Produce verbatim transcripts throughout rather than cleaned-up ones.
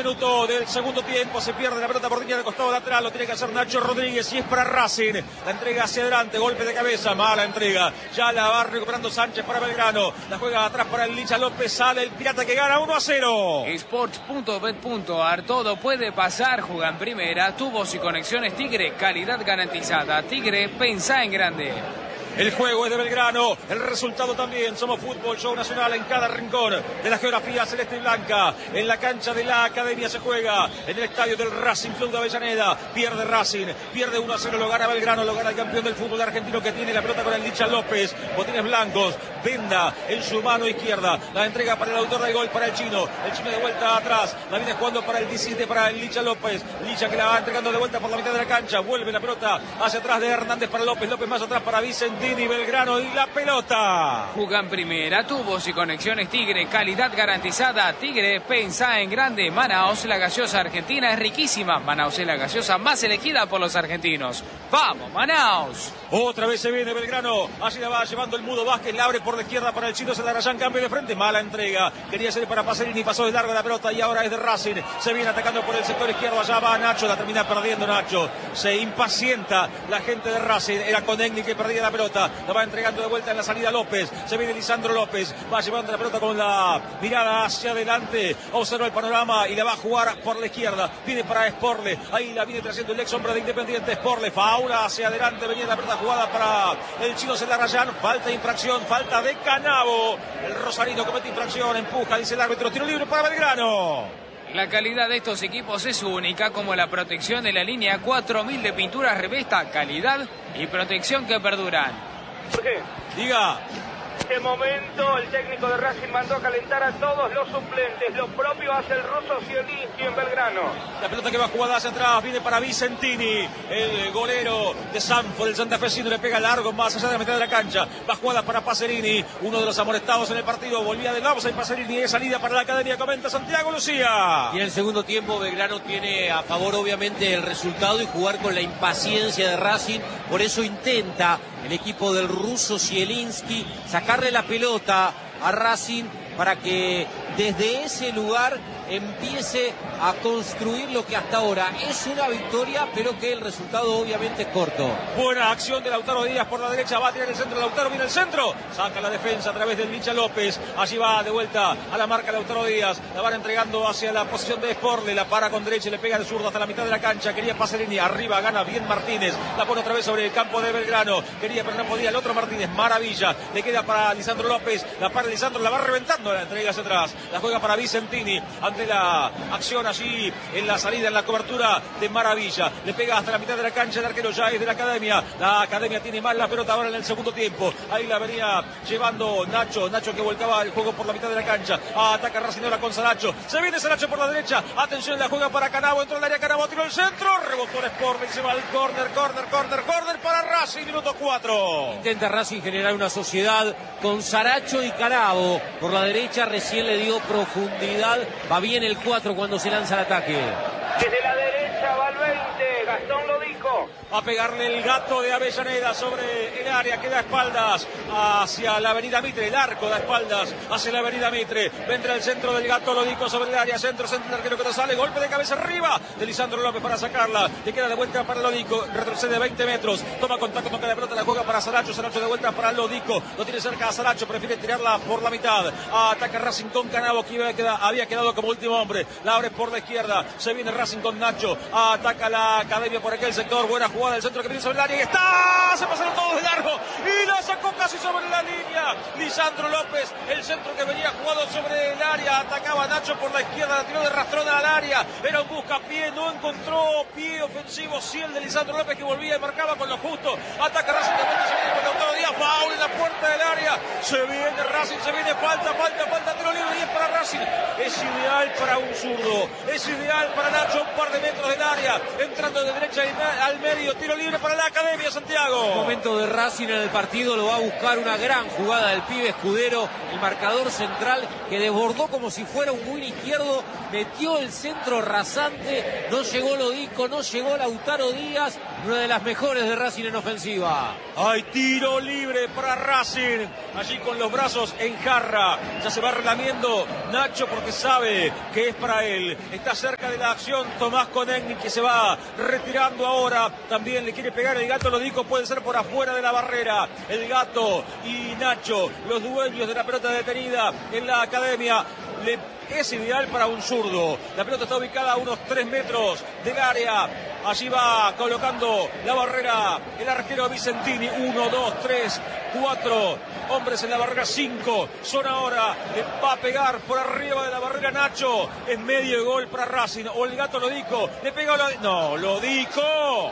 minuto del segundo tiempo. Se pierde la pelota por línea del costado lateral. Lo tiene que hacer Nacho Rodríguez y es para Racing. La entrega hacia adelante. Golpe de cabeza. Mala entrega. Ya la va recuperando Sánchez para Belgrano. La juega atrás para el Licha López. Sale el Pirata que gana uno a cero. Sports punto bet punto ar. Todo puede pasar. Juega en primera. Tubos y conexiones Tigre. Calidad garantizada. Tigre, pensá en grande. El juego es de Belgrano, el resultado también. Somos Fútbol Show Nacional en cada rincón de la geografía celeste y blanca. En la cancha de la Academia se juega, en el estadio del Racing Club de Avellaneda. Pierde Racing, pierde uno a cero, lo gana Belgrano, lo gana el campeón del fútbol argentino que tiene la pelota con el Licha López. Botines blancos, Venda en su mano izquierda. La entrega para el autor del gol, para el chino. El chino de vuelta atrás, la viene jugando para el diecisiete, para el Licha López. Licha que la va entregando de vuelta por la mitad de la cancha. Vuelve la pelota hacia atrás de Hernández para López. López más atrás para Vicentini. Belgrano y la pelota. Jugan primera, tubos y conexiones Tigre, calidad garantizada. Tigre, pensá en grande. Manaos, la gaseosa argentina es riquísima. Manaos es la gaseosa más elegida por los argentinos. ¡Vamos, Manaos! Otra vez se viene Belgrano. Allí la va llevando el Mudo Vázquez. La abre por la izquierda para el chino Celarayán. Cambio de frente. Mala entrega. Quería ser para Pacerini. Pasó de largo la pelota y ahora es de Racing. Se viene atacando por el sector izquierdo. Allá va Nacho. La termina perdiendo Nacho. Se impacienta la gente de Racing. Era Conegni que perdía la pelota. La va entregando de vuelta en la salida López. Se viene Lisandro López. Va llevando la pelota con la mirada hacia adelante. Observa el panorama y la va a jugar por la izquierda. Viene para Sporle. Ahí la viene trayendo el ex hombre de Independiente. Sporle. Faula hacia adelante. Venía la pelota jugada para el chino Celarayán. Falta infracción. Falta de Canavo. El rosarino comete infracción. Empuja, dice el árbitro. Tiro libre para Belgrano. La calidad de estos equipos es única, como la protección de la línea cuatro mil de pinturas Revesta, calidad y protección que perduran. ¿Por qué? Diga. En este momento el técnico de Racing mandó a calentar a todos los suplentes. Lo propio hace el ruso Zielinski en Belgrano. La pelota que va jugada hacia atrás viene para Vicentini, el golero de Sanford, del santafesino, le pega largo más allá de la mitad de la cancha. Va jugada para Pacerini, uno de los amolestados en el partido. Volvía de Lausa y Pacerini es salida para la Academia, comenta Santiago Lucía. Y en el segundo tiempo Belgrano tiene a favor obviamente el resultado y jugar con la impaciencia de Racing. Por eso intenta el equipo del ruso Zielinski sacarle la pelota a Racing para que desde ese lugar empiece a construir lo que hasta ahora es una victoria, pero que el resultado obviamente es corto. Buena acción de Lautaro Díaz por la derecha, va a tirar el centro, Lautaro viene el centro, saca la defensa a través del Licha López, allí va de vuelta a la marca Lautaro Díaz, la van entregando hacia la posición de Sporle, la para con derecha y le pega el zurdo hasta la mitad de la cancha, quería Pacerini, arriba gana bien Martínez, la pone otra vez sobre el campo de Belgrano, quería pero no podía, el otro Martínez, maravilla, le queda para Lisandro López, la para Lisandro, la va reventando, la entrega hacia atrás, la juega para Vicentini, ante la acción allí en la salida, en la cobertura de Maravilla, le pega hasta la mitad de la cancha, el arquero ya es de la Academia, la Academia tiene más la pelota ahora en el segundo tiempo, ahí la venía llevando Nacho, Nacho que volcaba el juego por la mitad de la cancha, ataca Racing ahora con Saracho, se viene Saracho por la derecha, atención, la juega para Canavo, entró en el área Canavo, tiró el centro, rebotó el Sport, y se va al córner, córner, córner, córner para Racing, minuto cuatro. Intenta Racing generar una sociedad con Saracho y Canavo por la derecha, recién le dio profundidad, va bien el cuatro cuando se lanza el ataque. Desde la derecha va el veinte, Gastón lo dijo. A pegarle el gato de Avellaneda sobre el área que da espaldas hacia la avenida Mitre, el arco da espaldas hacia la avenida Mitre, vendrá el centro del gato Lodico sobre el área, centro, centro, el arquero que no sale, golpe de cabeza arriba de Lisandro López para sacarla, le queda de vuelta para Lodico, retrocede veinte metros, toma contacto, toca la pelota, la juega para Saracho, Saracho de vuelta para Lodico, lo tiene cerca a Saracho, prefiere tirarla por la mitad, ataca Racing con Canavo que había quedado, había quedado como último hombre, la abre por la izquierda, se viene Racing con Nacho, ataca la Academia por aquel sector, buena jugada del centro que viene sobre el área y está, se pasaron todos de largo y la sacó casi sobre la línea Lisandro López, el centro que venía jugado sobre el área, atacaba Nacho por la izquierda, la tiró de rastrona al área, era un buscapié, no encontró pie ofensivo, sí el de Lisandro López que volvía y marcaba con lo justo, ataca Racing de vuelta, se viene con Lautaro Díaz, foul en la puerta del área, se viene Racing, se viene falta, falta, falta, tiro libre y es para Racing, es ideal para un zurdo, es ideal para Nacho, un par de metros del área, entrando de derecha al medio, medio, tiro libre para la Academia, Santiago. Momento de Racing en el partido, lo va a buscar una gran jugada del pibe Escudero, el marcador central que desbordó como si fuera un win izquierdo, metió el centro rasante, no llegó Lodico, no llegó Lautaro Díaz, una de las mejores de Racing en ofensiva. Hay tiro libre para Racing, allí con los brazos en jarra, ya se va relamiendo Nacho porque sabe que es para él, está cerca de la acción Tomás Conegni que se va retirando ahora, también le quiere pegar el Gato Lodico, puede ser por afuera de la barrera, el Gato y Nacho, los dueños de la pelota detenida en la Academia, le es ideal para un zurdo. La pelota está ubicada a unos tres metros del área. Allí va colocando la barrera el arquero Vicentini. Uno, dos, tres, cuatro hombres en la barrera. Cinco son ahora. Le va a pegar por arriba de la barrera Nacho. Es medio gol para Racing. O el Gato Lodico. Le pegó. Lo... No, Lodico.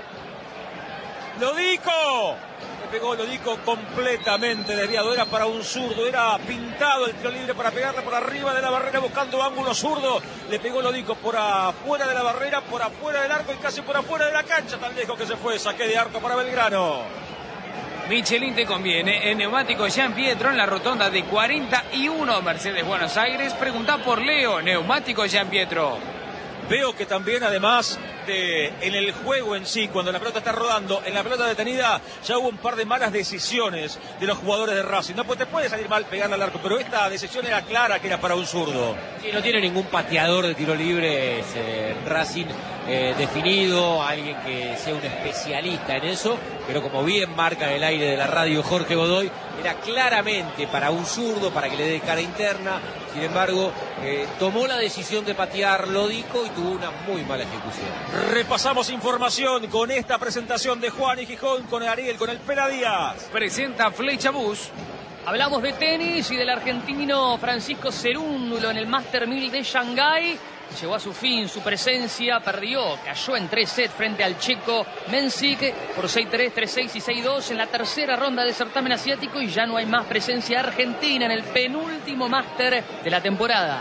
Lodico. Le pegó Lodico completamente desviado, era para un zurdo, era pintado el tiro libre para pegarle por arriba de la barrera buscando ángulo zurdo, le pegó Lodico por afuera de la barrera, por afuera del arco y casi por afuera de la cancha, tan lejos que se fue, saque de arco para Belgrano. Michelin te conviene, el neumático Gian Pietro en la rotonda de cuarenta y uno Mercedes Buenos Aires, pregunta por Leo, neumático Gian Pietro. Veo que también además de en el juego en sí, cuando la pelota está rodando, en la pelota detenida ya hubo un par de malas decisiones de los jugadores de Racing. No pues te puede salir mal pegarle al arco, pero esta decisión era clara que era para un zurdo. Sí, no tiene ningún pateador de tiro libre es, eh, Racing eh, definido, alguien que sea un especialista en eso, pero como bien marca en el aire de la radio Jorge Godoy, era claramente para un zurdo, para que le dé cara interna. Sin embargo, eh, tomó la decisión de patear Lodico y tuvo una muy mala ejecución. Repasamos información con esta presentación de Juan y Gijón, con Ariel, con el Pela Díaz. Presenta Flecha Bus. Hablamos de tenis y del argentino Francisco Cerúndulo en el Master mil de Shanghái. Llegó a su fin su presencia, perdió, cayó en tres sets frente al checo Mensik por seis tres, tres seis y seis dos en la tercera ronda del certamen asiático y ya no hay más presencia argentina en el penúltimo Master de la temporada.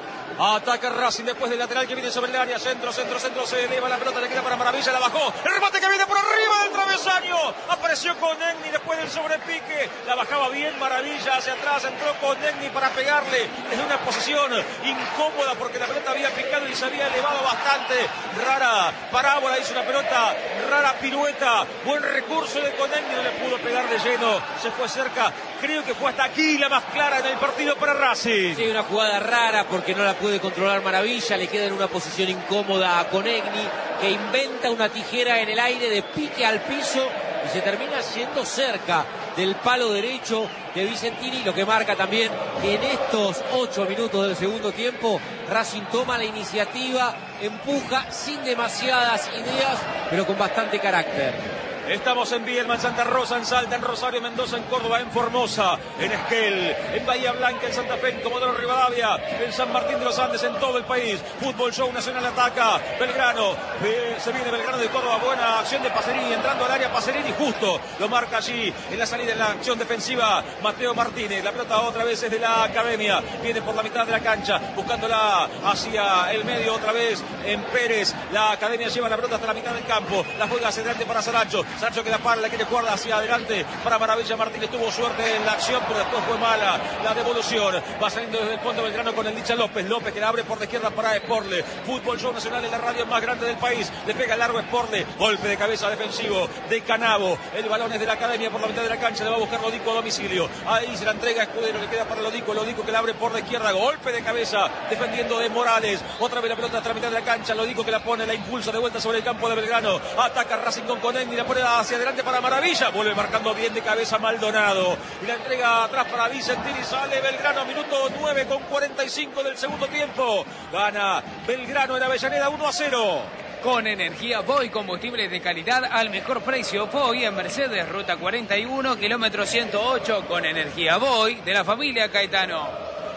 Ataca Racing después del lateral que viene sobre el área. Centro, centro, centro. Se eleva la pelota. Le queda para Maravilla. La bajó. El remate que viene por arriba del travesaño. Apareció Conegni después del sobrepique. La bajaba bien Maravilla hacia atrás. Entró Conegni para pegarle. Es una posición incómoda porque la pelota había picado y se había elevado bastante. Rara parábola. Hizo una pelota. Rara pirueta. Buen recurso de Conegni. No le pudo pegar de lleno. Se fue cerca. Creo que fue hasta aquí la más clara en el partido para Racing. Sí, una jugada rara porque no la puede controlar Maravilla, le queda en una posición incómoda a Conegni, que inventa una tijera en el aire de pique al piso y se termina yendo cerca del palo derecho de Vicentini, lo que marca también que en estos ocho minutos del segundo tiempo Racing toma la iniciativa, empuja sin demasiadas ideas, pero con bastante carácter. Estamos en Viedma, en Santa Rosa, en Salta, en Rosario, Mendoza, en Córdoba, en Formosa, en Esquel, en Bahía Blanca, en Santa Fe, en Comodoro Rivadavia, en San Martín de los Andes, en todo el país. Fútbol Show Nacional ataca. Belgrano, eh, se viene Belgrano de Córdoba. Buena acción de Pacerini, entrando al área Pacerini, justo lo marca allí en la salida de la acción defensiva Mateo Martínez. La pelota otra vez es de la Academia. Viene por la mitad de la cancha, buscándola hacia el medio otra vez en Pérez. La Academia lleva la pelota hasta la mitad del campo. La juega hacia adelante para Saracho. Sancho queda para, la quiere jugar hacia adelante para Maravilla. Martínez tuvo suerte en la acción, pero después fue mala la devolución. Va saliendo desde el fondo Belgrano con el Licha López. López que la abre por la izquierda para Sporle. Fútbol Show Nacional en la radio más grande del país. Le pega el largo Sporle. Golpe de cabeza defensivo de Canavo. El balón es de la Academia por la mitad de la cancha. Le va a buscar Lodico a domicilio. Ahí se la entrega a Escudero. Le queda para Lodico. Lodico que la abre por la izquierda. Golpe de cabeza defendiendo de Morales. Otra vez la pelota hasta la mitad de la cancha. Lodico que la pone, la impulsa de vuelta sobre el campo de Belgrano. Ataca Racing con Conegni. La pone hacia adelante para Maravilla. Vuelve marcando bien de cabeza Maldonado. Y la entrega atrás para Vicentini. Sale Belgrano. Minuto nueve con cuarenta y cinco del segundo tiempo. Gana Belgrano en Avellaneda uno a cero. Con energía Voy, combustibles de calidad al mejor precio. Voy en Mercedes, ruta cuarenta y uno, kilómetro ciento ocho. Con energía Voy de la familia Caetano.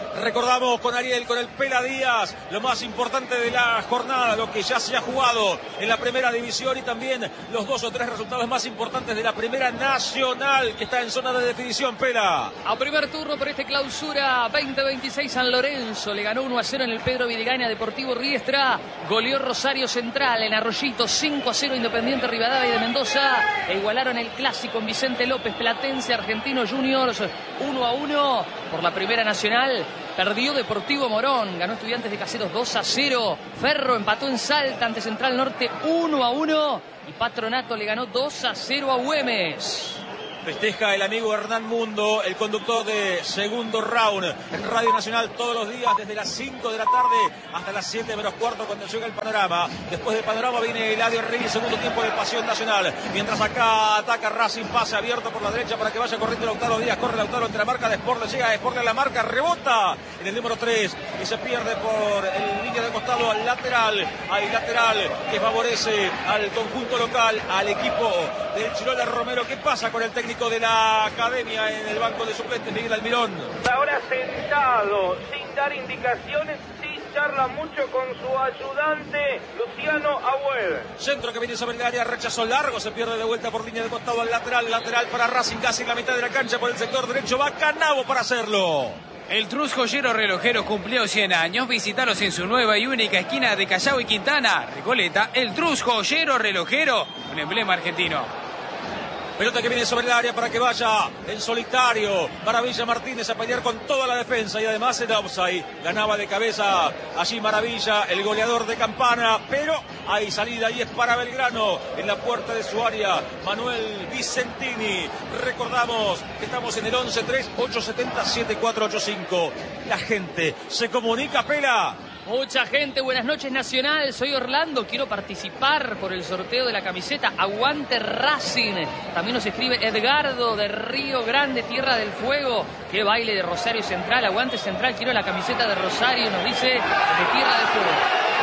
Recordamos con Ariel, con el Pela Díaz, lo más importante de la jornada, lo que ya se ha jugado en la primera división y también los dos o tres resultados más importantes de la primera nacional que está en zona de definición. Pela. A primer turno por este clausura veinte veintiséis, San Lorenzo le ganó uno a cero en el Pedro Videgaina Deportivo Riestra. Goleó Rosario Central en Arroyito, cinco a cero Independiente Rivadavia de Mendoza. E igualaron el clásico en Vicente López, Platense Argentino Juniors, uno a uno por la primera nacional. Perdió Deportivo Morón, ganó Estudiantes de Caseros dos a cero. Ferro empató en Salta ante Central Norte uno a uno. Y Patronato le ganó dos a cero a Güemes. Festeja el amigo Hernán Mundo, el conductor de Segundo Round en Radio Nacional todos los días desde las cinco de la tarde hasta las siete menos cuarto cuando llega el Panorama. Después del Panorama viene Eladio Reyes, segundo tiempo de Pasión Nacional. Mientras acá ataca Racing, pase abierto por la derecha para que vaya corriendo Lautaro Díaz. Corre Lautaro entre la marca de Sport, llega a Sport a la marca, rebota en el número tres y se pierde por el línea de costado al lateral. Hay lateral que favorece al conjunto local, al equipo del Chirola Romero. ¿Qué pasa con el técnico de la academia en el banco de suplentes, Miguel Almirón? Ahora sentado, sin dar indicaciones, sí charla mucho con su ayudante, Luciano Agüed. Centro que viene sobre el área, rechazo largo, se pierde de vuelta por línea de costado al lateral, lateral para Racing, casi en la mitad de la cancha por el sector derecho, va Canavo para hacerlo. El Trus Joyero Relojero cumplió cien años. Visítalos en su nueva y única esquina de Callao y Quintana, Recoleta. El Trus Joyero Relojero, un emblema argentino. Pelota que viene sobre el área para que vaya en solitario Maravilla Martínez a pelear con toda la defensa y además el offside. Ganaba de cabeza allí Maravilla, el goleador de Campana, pero hay salida y es para Belgrano en la puerta de su área. Manuel Vicentini. Recordamos que estamos en el once tres ocho siete cero siete cuatro ocho cinco. La gente se comunica, Pela. Mucha gente, buenas noches Nacional, soy Orlando, quiero participar por el sorteo de la camiseta Aguante Racing. También nos escribe Edgardo de Río Grande, Tierra del Fuego. Qué baile de Rosario Central, Aguante Central, quiero la camiseta de Rosario, nos dice de Tierra del Fuego.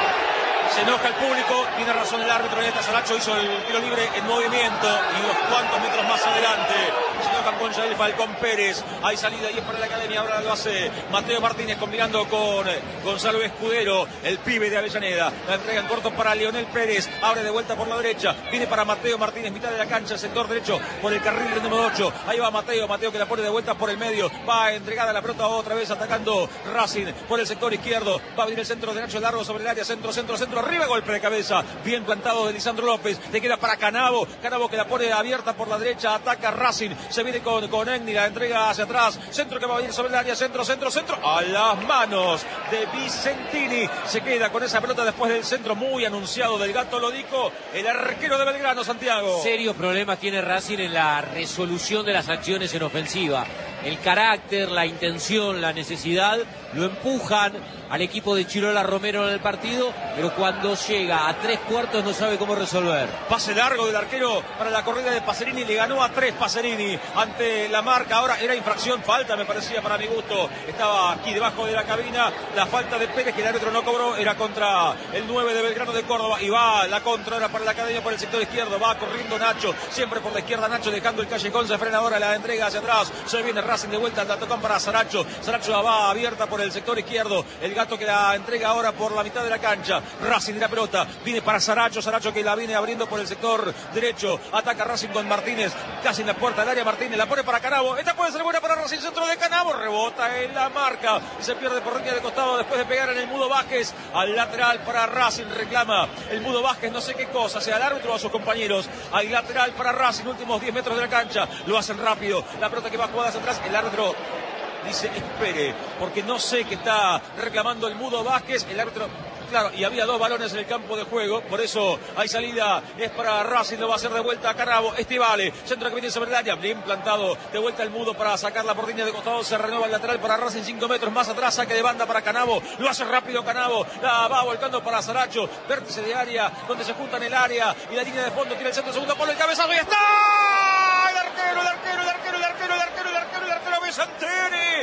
Se enoja el público, tiene razón el árbitro, Neta Saracho hizo el tiro libre en movimiento y unos cuantos metros más adelante se enojan con Yael Falcón Pérez. Hay salida y es para la academia, ahora lo hace Mateo Martínez combinando con Gonzalo Escudero, el pibe de Avellaneda. La entrega en corto para Leonel Pérez, abre de vuelta por la derecha, viene para Mateo Martínez, mitad de la cancha, sector derecho por el carril del número ocho. Ahí va Mateo, Mateo que la pone de vuelta por el medio, va entregada la pelota otra vez atacando Racing por el sector izquierdo, va a venir el centro derecho largo sobre el área, centro, centro, centro, arriba, golpe de cabeza, bien plantado de Lisandro López, le queda para Canavo, Canavo que la pone abierta por la derecha, ataca Racing, se viene con, con Egni, la entrega hacia atrás, centro que va a venir sobre el área, centro, centro, centro, a las manos de Vicentini, se queda con esa pelota después del centro muy anunciado del Gato Lodico, el arquero de Belgrano, Santiago. Serios problemas tiene Racing en la resolución de las acciones en ofensiva. El carácter, la intención, la necesidad lo empujan al equipo de Chirola Romero en el partido, pero cuando llega a tres cuartos no sabe cómo resolver. Pase largo del arquero para la corrida de Pacerini, le ganó a tres Pacerini ante la marca, ahora era infracción, falta me parecía para mi gusto, estaba aquí debajo de la cabina, la falta de Pérez que el árbitro no cobró, era contra el nueve de Belgrano de Córdoba y va la contra ahora para la academia por el sector izquierdo, va corriendo Nacho, siempre por la izquierda Nacho dejando el callejón, se frena ahora la entrega hacia atrás, se viene Racing de vuelta, la tocan para Saracho, Saracho va abierta por el sector izquierdo, el Gato que la entrega ahora por la mitad de la cancha, Racing de la pelota, viene para Saracho, Saracho que la viene abriendo por el sector derecho, ataca Racing con Martínez, casi en la puerta del área, Martínez la pone para Canavo, esta puede ser buena para Racing, centro de Canavo, rebota en la marca, y se pierde por línea de costado después de pegar en el Mudo Vázquez, al lateral para Racing, reclama el Mudo Vázquez, no sé qué cosa, sea el árbitro o a sus compañeros, hay lateral para Racing, últimos diez metros de la cancha, lo hacen rápido, la pelota que va jugada hacia atrás, el árbitro dice espere, porque no sé qué está reclamando el Mudo Vázquez, el árbitro, claro, y había dos balones en el campo de juego, por eso hay salida, es para Racing, lo va a hacer de vuelta a Canavo, este vale, centro que viene sobre el área, bien plantado, de vuelta el Mudo para sacarla por línea de costado, se renueva el lateral para Racing, cinco metros más atrás, saque de banda para Canavo, lo hace rápido Canavo, la va volcando para Saracho, vértice de área, donde se juntan el área, y la línea de fondo, tiene el centro, segundo polo, el cabezazo, y está, el arquero, el arquero, el arquero, el arquero, el arquero, el arquero, el arquero, Vicentini,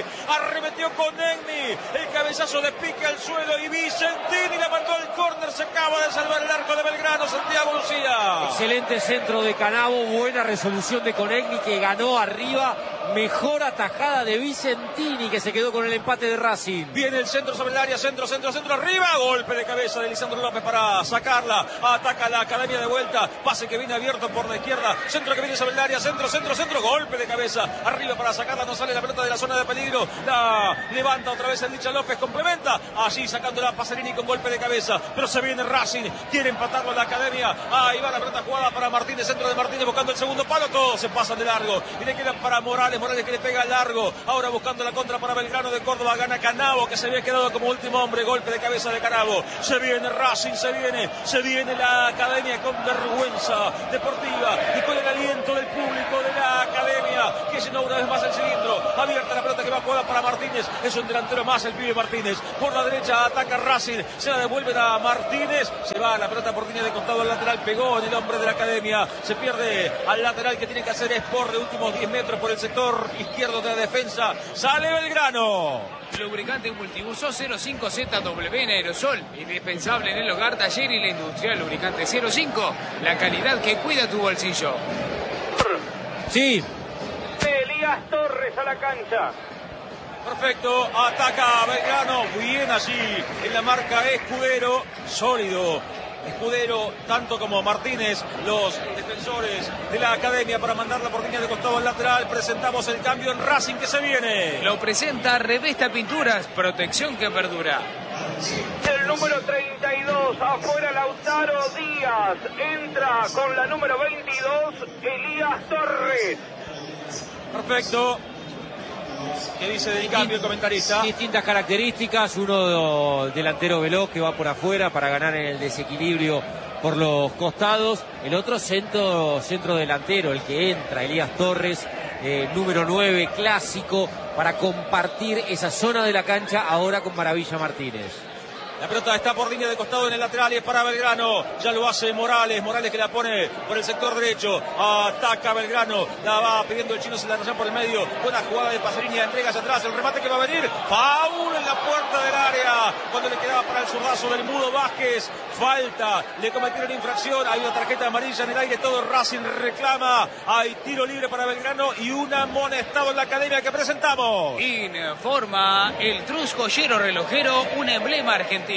arremetió con Negni, el cabezazo de pique al suelo y Vicentini la mandó al córner, se acaba de salvar el arco de Belgrano, Santiago Lucía. Excelente centro de Canavo, buena resolución de Conegni que ganó arriba, mejor atajada de Vicentini que se quedó con el empate de Racing. Viene el centro sobre el área, centro, centro, centro, arriba, golpe de cabeza de Lisandro López para sacarla, ataca la Academia de vuelta, pase que viene abierto por la izquierda, centro que viene sobre el área, centro, centro, centro, golpe de cabeza, arriba para sacarla, no sale la pelota de la zona de peligro, la levanta otra vez el Licha López, complementa, allí sacando la Pacerini con golpe de cabeza, pero se viene Racing, quiere empatarlo en la Academia, ahí va la pelota jugada para Martínez, centro de Martínez buscando el segundo palo, todos se pasan de largo, y le quedan para Morales, Morales que le pega largo, ahora buscando la contra para Belgrano de Córdoba, gana Canavo que se había quedado como último hombre, golpe de cabeza de Canavo, se viene Racing, se viene, se viene la Academia con vergüenza deportiva y con el aliento del público de la Academia que llenó una vez más el cilindro, abierta la pelota que va jugada para Martínez, es un delantero más el pibe Martínez, por la derecha ataca Racing, se la devuelven a Martínez, se va la pelota por línea de costado al lateral, pegó en el hombre de la Academia, se pierde al lateral que tiene que hacer Sport de últimos diez metros por el sector izquierdo de la defensa, sale Belgrano. Lubricante multiuso cero cinco Z W en aerosol, indispensable en el hogar, taller y la industria. Lubricante cero cinco, la calidad que cuida tu bolsillo. Sí. Elías Torres a la cancha. Perfecto, ataca Belgrano, bien allí en la marca Escudero, sólido Escudero, tanto como Martínez, los defensores de la Academia para mandarla por línea de costado al lateral. Presentamos el cambio en Racing que se viene. Lo presenta Revesta Pinturas, protección que perdura. El número treinta y dos, afuera Lautaro Díaz. Entra con la número veintidós, Elías Torres. Perfecto. ¿Qué dice del cambio el comentarista? Distintas características, uno delantero veloz que va por afuera para ganar en el desequilibrio por los costados, el otro centro, centro delantero, el que entra, Elías Torres, eh, número nueve, clásico, para compartir esa zona de la cancha ahora con Maravilla Martínez. La pelota está por línea de costado en el lateral y es para Belgrano. Ya lo hace Morales. Morales que la pone por el sector derecho. Ataca Belgrano. La va pidiendo el chino Celarayán por el medio. Buena jugada de Pacerini. Entrega hacia atrás. El remate que va a venir. Foul en la puerta del área. Cuando le quedaba para el zurdazo del Mudo Vázquez. Falta. Le cometieron infracción. Hay una tarjeta amarilla en el aire. Todo Racing reclama. Hay tiro libre para Belgrano y un amonestado en la Academia que presentamos. Informa el Trus Joyero Relojero, un emblema argentino. El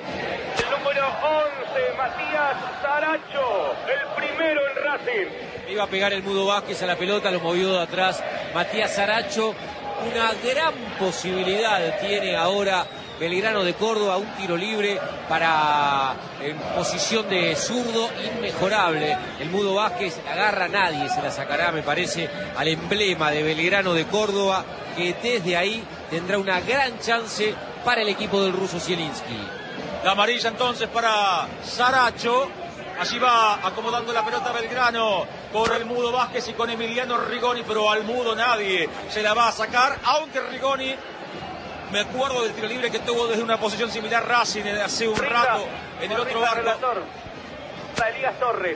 número once, Matías Saracho, el primero en Racing. Iba a pegar el Mudo Vázquez a la pelota, lo movió de atrás Matías Saracho. Una gran posibilidad tiene ahora Belgrano de Córdoba, un tiro libre para en posición de zurdo inmejorable. El Mudo Vázquez la agarra, nadie se la sacará, me parece, al emblema de Belgrano de Córdoba, que desde ahí tendrá una gran chance para el equipo del ruso Zielinski. La amarilla entonces para Saracho. Allí va acomodando la pelota Belgrano con el Mudo Vázquez y con Emiliano Rigoni, pero al Mudo nadie se la va a sacar, aunque Rigoni, me acuerdo del tiro libre que tuvo desde una posición similar Racing hace un Rinda, rato en el otro arco. Para Elías Torres.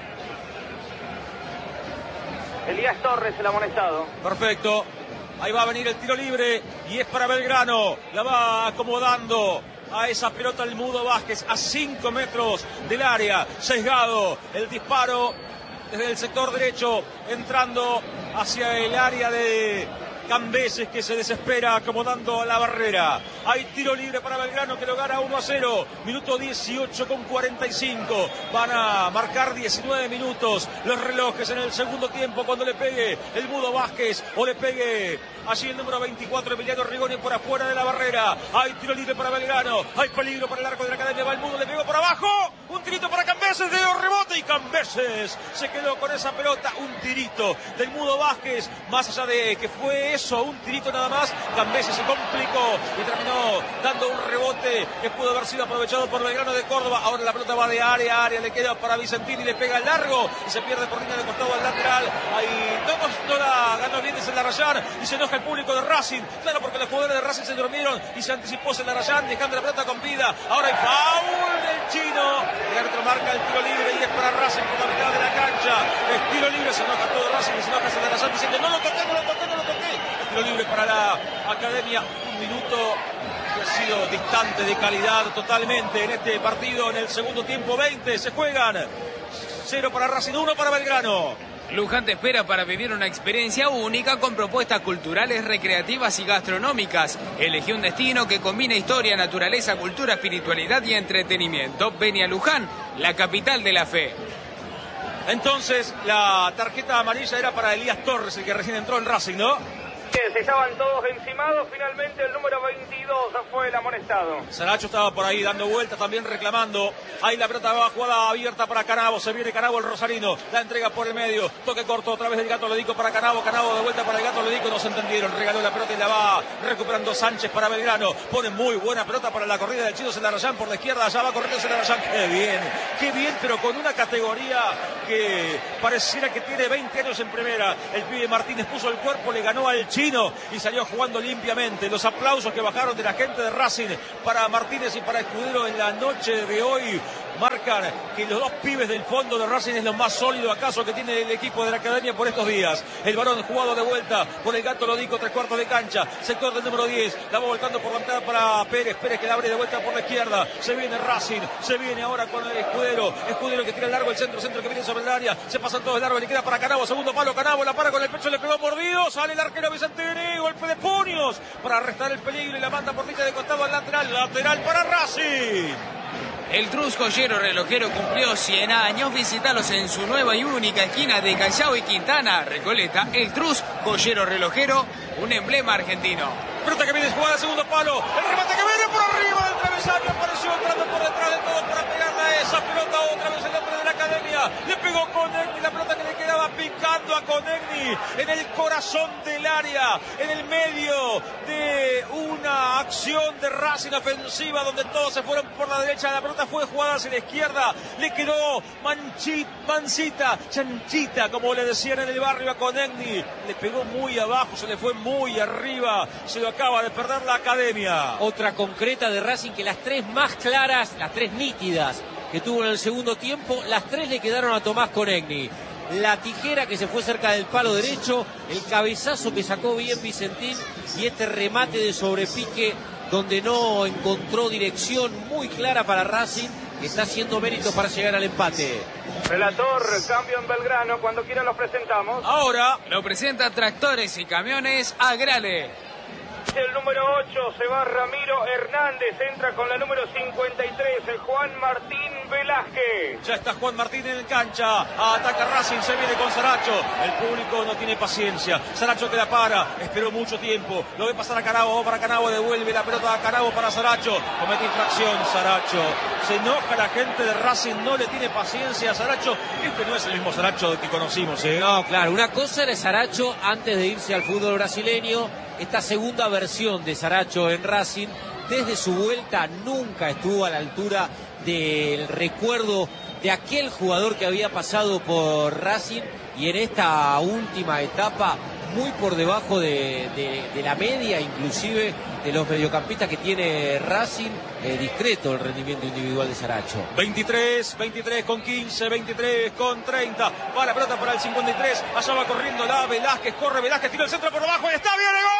Elías Torres, el amonestado. Perfecto. Ahí va a venir el tiro libre y es para Belgrano. La va acomodando a esa pelota el Mudo Vázquez a cinco metros del área. Sesgado el disparo desde el sector derecho, entrando hacia el área de Cambeses, que se desespera acomodando la barrera. Hay tiro libre para Belgrano que lo gana uno a cero. Minuto dieciocho con cuarenta y cinco. Van a marcar diecinueve minutos los relojes en el segundo tiempo cuando le pegue el Mudo Vázquez o le pegue allí el número veinticuatro Emiliano Rigoni por afuera de la barrera. Hay tiro libre para Belgrano. Hay peligro para el arco de la Academia. Va el Mudo, le pegó por abajo. Un tirito para Cambeses, de rebote y Cambeses se quedó con esa pelota. Un tirito del Mudo Vázquez. Más allá de que fue eso, un tirito nada más, Cambeses se complicó y terminó dando un rebote que pudo haber sido aprovechado por Belgrano de Córdoba. Ahora la pelota va de área a área, le queda para Vicentini, le pega largo y se pierde por línea de costado al lateral. Ahí no, no la ganó bien de Celarayán y se enoja el público de Racing. Claro, porque los jugadores de Racing se durmieron y se anticipó Celarayán dejando la pelota con vida. Ahora hay foul del chino. El árbitro marca el tiro libre y es para Racing por la mitad de la cancha. El tiro libre, se enoja todo Racing y se enoja Celarayán diciendo no lo toqué, no lo toqué, no lo toqué. Tiro libre para la Academia. Un minuto que ha sido distante de calidad totalmente en este partido. En el segundo tiempo, veinte se juegan. Cero para Racing, uno para Belgrano. Luján te espera para vivir una experiencia única con propuestas culturales, recreativas y gastronómicas. Elegí un destino que combina historia, naturaleza, cultura, espiritualidad y entretenimiento. Ven a Luján, la capital de la fe. Entonces, la tarjeta amarilla era para Elías Torres, el que recién entró en Racing, ¿no? Estaban todos encimados, finalmente el número veintidós fue el amonestado. Saracho estaba por ahí dando vueltas, también reclamando. Ahí la pelota va, jugada abierta para Canavo, se viene Canavo el rosarino, la entrega por el medio, toque corto otra vez del Gato Lodico para Canavo, Canavo de vuelta para el Gato Lodico, no se entendieron, regaló la pelota y la va recuperando Sánchez para Belgrano, pone muy buena pelota para la corrida del Chino Celarayán por la izquierda, allá va corriendo Celarayán, qué bien, qué bien, pero con una categoría que pareciera que tiene veinte años en primera. El pibe Martínez puso el cuerpo, le ganó al Chino y salió jugando limpiamente. Los aplausos que bajaron de la gente de Racing para Martínez y para Escudero en la noche de hoy marcan que los dos pibes del fondo de Racing es lo más sólido acaso que tiene el equipo de la Academia por estos días. El varón jugado de vuelta por el Gato Lodico, tres cuartos de cancha, sector del número diez, la va voltando por la mitad para Pérez, Pérez que la abre de vuelta por la izquierda, se viene Racing, se viene ahora con el Escudero, Escudero que tira el largo, el centro, centro que viene sobre el área, se pasan todos el largo, le queda para Canavo, segundo palo, Canavo la para con el pecho, le pegó mordido, sale el arquero Vicentini, golpe de puños para restar el peligro y la manda por línea de costado al lateral, lateral para Racing. El Trus Joyero Relojero cumplió cien años. Visítalos en su nueva y única esquina de Callao y Quintana, Recoleta. El Trus Joyero Relojero, un emblema argentino. Pelota que viene jugada, segundo palo. El remate que viene por arriba del travesaño. Apareció entrando por detrás de todo para pegarle a esa pelota. Otra vez el hombre de la Academia. Le pegó Conegni. La pelota que le quedaba picando a Conegni en el corazón del área. En el medio de una acción de Racing ofensiva donde todos se fueron por la derecha. La pelota fue jugada hacia la izquierda. Le quedó manchita, mancita, chanchita, como le decían en el barrio a Conegni. Le pegó muy abajo, se le fue muy arriba. Se lo acaba de perder la Academia. Otra concreta de Racing, que las tres más claras, las tres nítidas que tuvo en el segundo tiempo, las tres le quedaron a Tomás Conegni. La tijera que se fue cerca del palo derecho, el cabezazo que sacó bien Vicentín y este remate de sobrepique donde no encontró dirección muy clara para Racing, que está haciendo méritos para llegar al empate. Relator, cambio en Belgrano, cuando quieran los presentamos. Ahora lo presenta Tractores y Camiones Agrale. El número ocho se va Ramiro Hernández, entra con la número cincuenta y tres, el Juan Martín Velázquez. Ya está Juan Martín en cancha, ataca Racing, se viene con Saracho, el público no tiene paciencia, Saracho que la para, esperó mucho tiempo, lo ve pasar a Canavo, va para Canavo, devuelve la pelota a Canavo para Saracho, comete infracción Saracho, se enoja la gente de Racing, no le tiene paciencia a Saracho, este no es el mismo Saracho que conocimos, ¿eh? No, claro, una cosa era Saracho antes de irse al fútbol brasileño. Esta segunda versión de Saracho en Racing, desde su vuelta nunca estuvo a la altura del recuerdo de aquel jugador que había pasado por Racing, y en esta última etapa muy por debajo de, de, de la media, inclusive de los mediocampistas que tiene Racing. Eh, discreto el rendimiento individual de Saracho. veintitrés, veintitrés con quince, veintitrés con treinta, va la pelota para el cincuenta y tres, allá va corriendo la Velázquez, corre Velázquez, tira el centro por abajo y está bien el gol.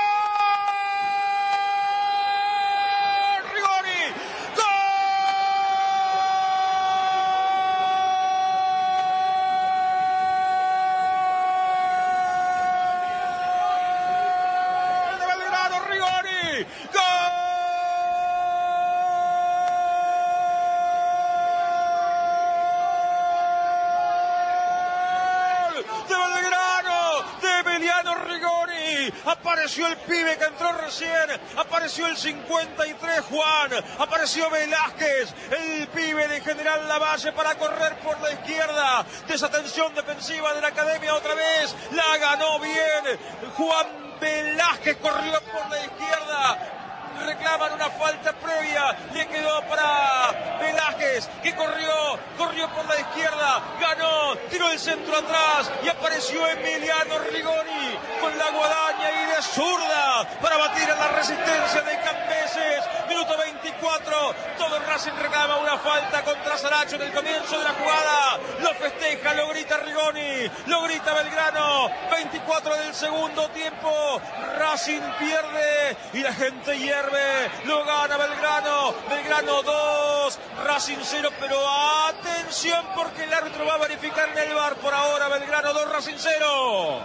Apareció el pibe que entró recién, apareció el cincuenta y tres Juan, apareció Velázquez, el pibe de General Lavalle para correr por la izquierda. Desatención defensiva de la Academia otra vez, la ganó bien Juan Velázquez, corrió por la izquierda. reclaman una falta previa, le quedó para Velázquez, que corrió, corrió por la izquierda, ganó, tiró el centro atrás y apareció Emiliano Rigoni con la guadaña y de zurda para batir a la resistencia de Cambeses. Minuto veinticuatro, todo Racing reclama una falta contra Saracho en el comienzo de la jugada, lo festeja, lo grita Rigoni, lo grita Belgrano. Veinticuatro del segundo tiempo, Racing pierde y la gente hierve, lo gana Belgrano, Belgrano dos, Racing cero, pero atención porque el árbitro va a verificar en el V A R. Por ahora Belgrano dos, Racing cero.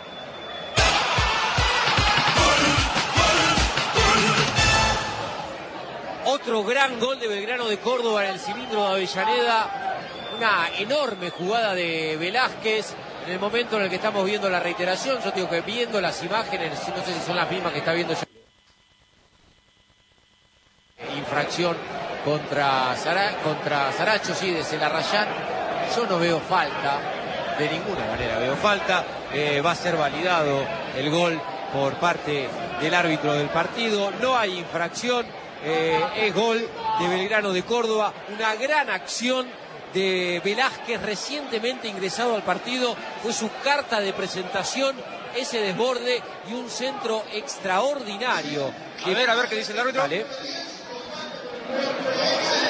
Otro gran gol de Belgrano de Córdoba en el cilindro de Avellaneda, una enorme jugada de Velázquez. En el momento en el que estamos viendo la reiteración, yo digo que viendo las imágenes, no sé si son las mismas que está viendo ya. Infracción contra, Sara, contra Saracho, sí, de Celarrayán. Yo no veo falta, de ninguna manera veo falta. Eh, va a ser validado el gol por parte del árbitro del partido. No hay infracción, eh, es gol de Belgrano de Córdoba. Una gran acción de Velázquez, recientemente ingresado al partido, fue su carta de presentación, ese desborde y un centro extraordinario. A ver, a ver qué dice el árbitro. Vale.